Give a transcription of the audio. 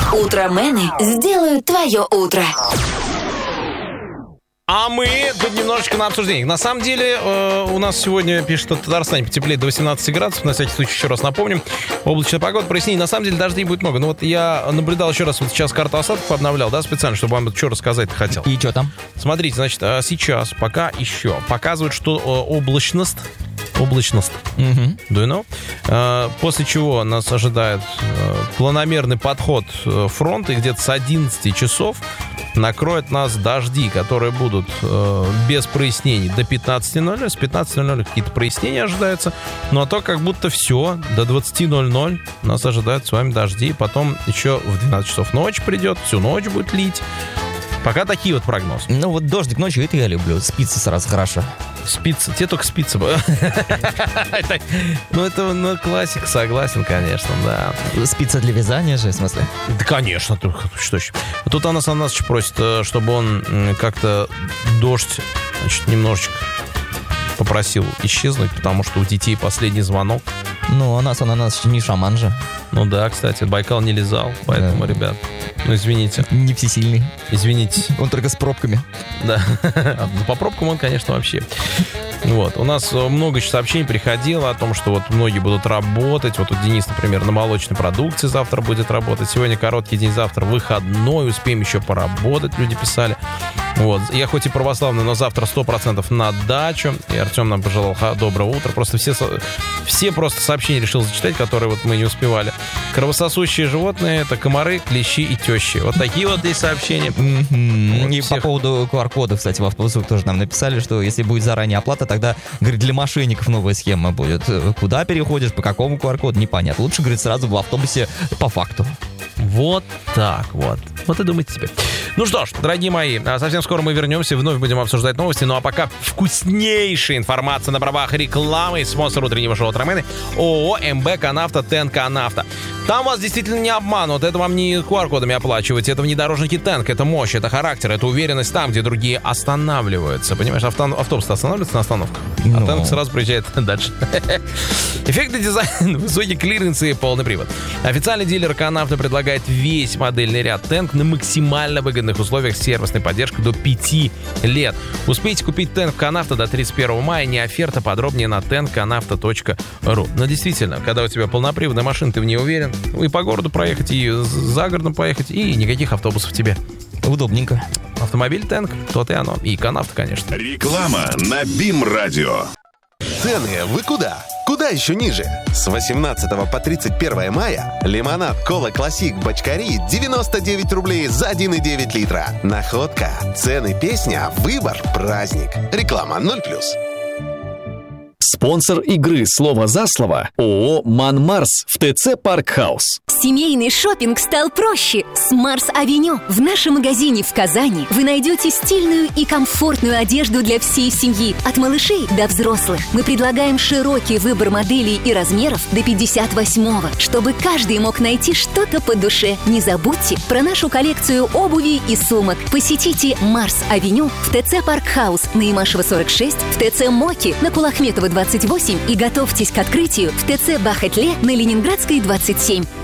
Утромены сделают твое утро. А мы тут немножечко на обсуждениях. На самом деле, у нас сегодня, пишет, что в Татарстане потеплеет до 18 градусов. На всякий случай еще раз напомним. Облачная погода, прояснений. На самом деле, дождей будет много. Но вот я наблюдал еще раз, вот сейчас карту осадков обновлял, да, специально, чтобы вам что рассказать хотел. И что там? Смотрите, значит, сейчас пока еще показывают, что облачность. Do you know? После чего нас ожидает планомерный подход фронта, и где-то с 11 часов накроют нас дожди, которые будут без прояснений до 15:00. С 15:00 какие-то прояснения ожидаются. Ну а то как будто все, до 20:00 нас ожидают с вами дожди. Потом еще в 12 часов ночь придет, всю ночь будет лить. Пока такие вот прогнозы. Ну вот дождик ночью, это я люблю. Спится сразу хорошо. Спится, тебе только спится. Ну, это классика, согласен, конечно, да. Спица для вязания же, в смысле? Да, конечно, что еще. Тут Анас просит, чтобы он как-то дождь, значит, немножечко попросил исчезнуть, потому что у детей последний звонок. Ну, Анас не шаман же. Ну да, кстати, Байкал не лизал, поэтому, да. Ребят, ну извините. Не всесильный. Извините. Он только с пробками. Да. По пробкам он, конечно, вообще. Вот. У нас много сообщений приходило о том, что вот многие будут работать. Вот Денис, например, на молочной продукции завтра будет работать. Сегодня короткий день, завтра выходной. Успеем еще поработать, люди писали. Вот. Я хоть и православный, но завтра 100% на дачу. И Артем нам пожелал доброго утра. Просто все просто сообщения решил зачитать, которые вот мы не успевали. Кровососущие животные — это комары, клещи и тещи. Вот такие вот здесь сообщения. Вот и по поводу QR-кода, кстати, в автобусах тоже нам написали, что если будет заранее оплата, тогда, говорит, для мошенников новая схема будет. Куда переходишь, по какому QR-коду, непонятно. Лучше, говорит, сразу в автобусе по факту. Вот так вот. Вот и думайте себе. Ну что ж, дорогие мои, совсем скоро мы вернемся, вновь будем обсуждать новости. Ну а пока вкуснейшая информация на правах рекламы. Спонсор утреннего шоу «Утромены» ООО МБ «Канавто», ТЭНК «Канавто». Там вас действительно не обманут. Это вам не QR-кодами оплачивать. Это внедорожники «Тэнк». Это мощь, это характер, это уверенность там, где другие останавливаются. Понимаешь, автобус останавливается на остановках, а «Тэнк» сразу приезжает дальше. Эффектный дизайн, высокий клиренс и полный привод. Официальный дилер «Канавто» предлагает весь модельный ряд «Тэнк» на максимально выгодных условиях с сервисной поддержкой до 5 лет. Успейте купить «Тэнк» в «Канавто» до 31 мая. Не оферта, подробнее на tenkanavto.ru. Но действительно, когда у тебя полноприводная машина, ты в ней уверен, и по городу проехать, и за городом поехать, и никаких автобусов тебе. Удобненько. Автомобиль «Тэнк», то-то и оно. И «Канавто», конечно. Реклама на БИМ-радио. Цены вы куда? Куда еще ниже? С 18 по 31 мая лимонад Кола Классик Бочкари 99 рублей за 1,9 литра. Находка. Цены песня. Выбор. Праздник. Реклама 0+. Спонсор игры «Слово за слово» ООО «Манмарс» в ТЦ Парк Хаус. Семейный шопинг стал проще с Марс-Авеню. В нашем магазине в Казани вы найдете стильную и комфортную одежду для всей семьи, от малышей до взрослых. Мы предлагаем широкий выбор моделей и размеров до 58-го, чтобы каждый мог найти что-то по душе. Не забудьте про нашу коллекцию обуви и сумок. Посетите Марс-Авеню в ТЦ Парк Хаус на Имашева 46, в ТЦ Моки на Кулахметова 28 и готовьтесь к открытию в ТЦ Бахетле на Ленинградской 27.